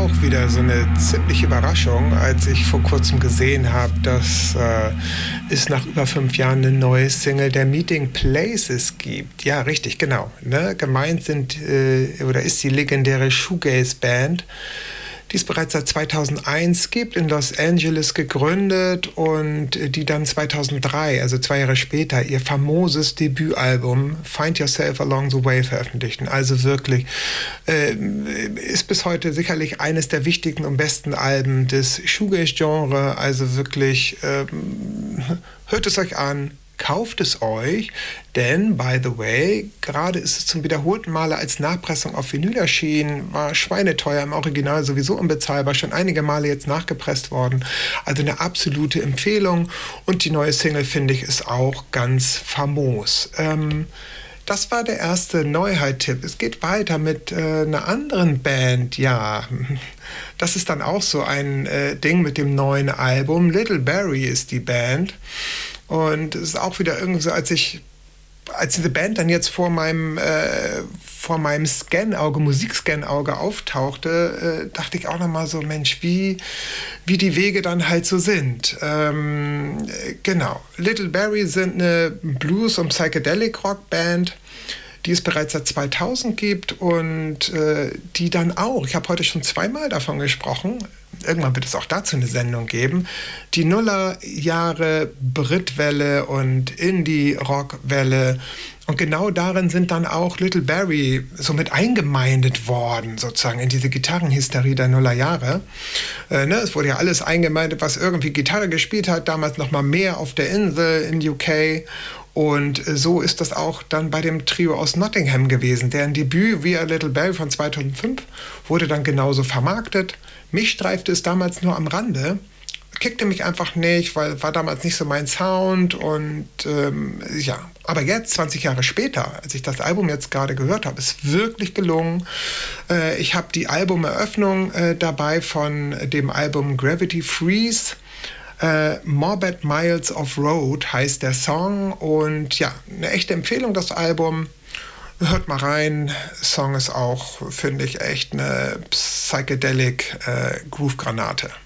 auch wieder so eine ziemliche Überraschung, als ich vor kurzem gesehen habe, dass es nach über 5 Jahren eine neue Single der Meeting Places gibt. Ja, richtig, genau. Ne? Gemeint ist die legendäre Shoegaze-Band, die es bereits seit 2001 gibt, in Los Angeles gegründet und die dann 2003, also 2 Jahre später, ihr famoses Debütalbum Find Yourself Along the Way veröffentlichten. Also wirklich ist bis heute sicherlich eines der wichtigen und besten Alben des Shoegaze-Genres. Also wirklich, hört es euch an. Kauft es euch, denn, by the way, gerade ist es zum wiederholten Male als Nachpressung auf Vinyl erschienen, war schweineteuer, im Original sowieso unbezahlbar, schon einige Male jetzt nachgepresst worden. Also eine absolute Empfehlung und die neue Single, finde ich, ist auch ganz famos. Das war der erste Neuheit-Tipp. Es geht weiter mit einer anderen Band, ja. Das ist dann auch so ein Ding mit dem neuen Album. Little Barrie ist die Band. Und es ist auch wieder irgendwie so, als diese Band dann jetzt vor meinem Musikscan-Auge auftauchte, dachte ich auch nochmal so, Mensch, wie die Wege dann halt so sind. Genau. Little Barrie sind eine Blues- und Psychedelic-Rock-Band, die es bereits seit 2000 gibt und die dann auch, ich habe heute schon 2-mal davon gesprochen, irgendwann wird es auch dazu eine Sendung geben, die Nullerjahre Britwelle und Indie-Rock-Welle. Und genau darin sind dann auch Little Barrie so mit eingemeindet worden, sozusagen, in diese Gitarrenhysterie der Nullerjahre. Es wurde ja alles eingemeindet, was irgendwie Gitarre gespielt hat, damals noch mal mehr auf der Insel in UK. Und so ist das auch dann bei dem Trio aus Nottingham gewesen. Deren Debüt via Little Barrie von 2005 wurde dann genauso vermarktet. Mich streifte es damals nur am Rande, kickte mich einfach nicht, weil war damals nicht so mein Sound und ja. Aber jetzt, 20 Jahre später, als ich das Album jetzt gerade gehört habe, ist wirklich gelungen. Ich habe die Albumeröffnung dabei von dem Album Gravity Freeze. Morbid Miles of Road heißt der Song und ja, eine echte Empfehlung, das Album. Hört mal rein. Song ist auch, finde ich, echt eine Psychedelic Groove-Granate.